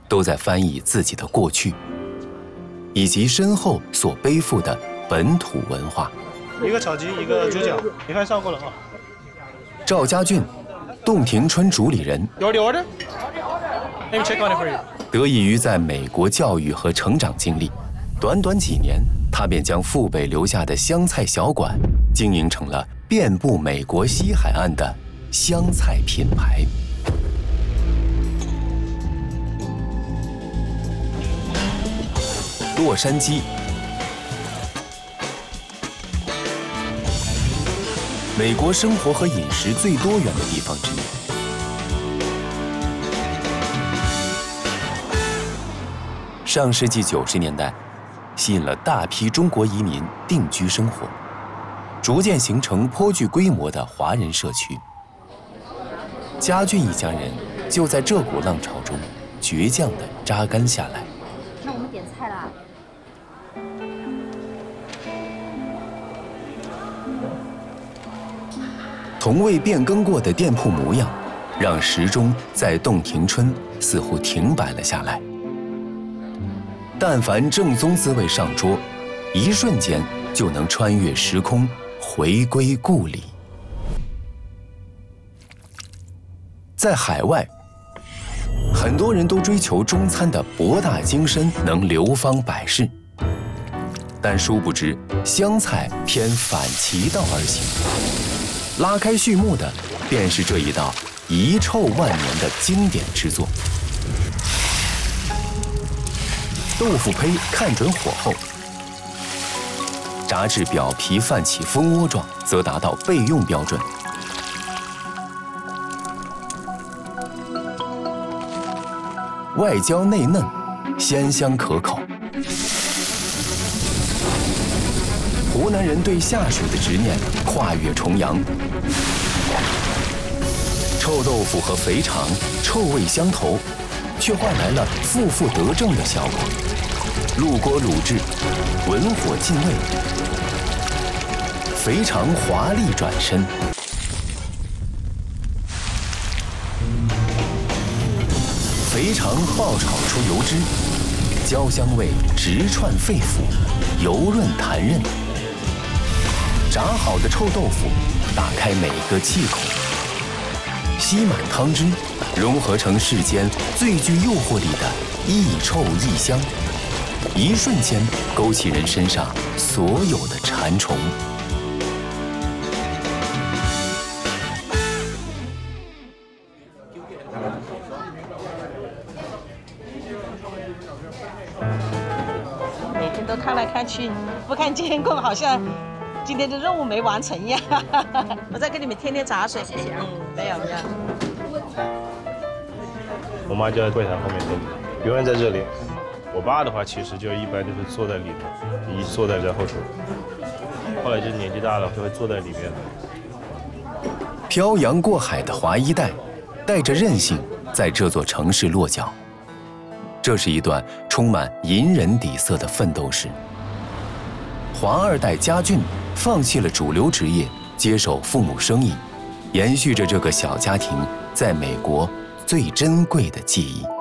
都在翻译自己的过去，以及身后所背负的本土文化。 一个炒鸡，一个猪脚，米饭上过了啊。 赵家俊，洞庭春主理人。 You already ordered? Let me check on it for you. 得益于在美国教育和成长经历，短短几年，他便将父辈留下的湘菜小馆经营成了遍布美国西海岸的湘菜品牌。洛杉矶，美国生活和饮食最多元的地方之一。上世纪90年代，吸引了大批中国移民定居生活，逐渐形成颇具规模的华人社区。家俊一家人就在这股浪潮中倔强地扎根下来。 那我们点菜啦。 从未变更过的店铺模样，让时钟在洞庭春似乎停摆了下来。但凡正宗滋味上桌，一瞬间就能穿越时空，回归故里。在海外，很多人都追求中餐的博大精深，能流芳百世。但殊不知，湘菜偏反其道而行。拉开序幕的，便是这一道遗臭万年的经典之作。豆腐胚看准火候，炸至表皮泛起蜂窝状，则达到备用标准。外焦内嫩，鲜香可口。湖南人对下水的执念跨越重洋，臭豆腐和肥肠臭味相投，却换来了负负得正的效果。入锅卤制，文火进味，肥肠华丽转身。肥肠爆炒出油脂，焦香味直串肺腑，油润弹韧。炸好的臭豆腐打开每个气孔，吸满汤汁，融合成世间最具诱惑力的亦臭亦香，一瞬间勾起人身上所有的馋虫。 每天都看来看去，不看监控，好像今天的任务没完成一样。我再给你们添点杂水。谢谢。没有。 我妈就在柜台后面等你，永远在这里。我爸的话，其实就一般就是坐在里头，坐在这后头。后来就年纪大了，就会坐在里面。 漂洋过海的华一代，带着韧性在这座城市落脚。这是一段充满隐忍底色的奋斗史。华二代家俊放弃了主流职业，接手父母生意，延续着这个小家庭在美国最珍贵的记忆。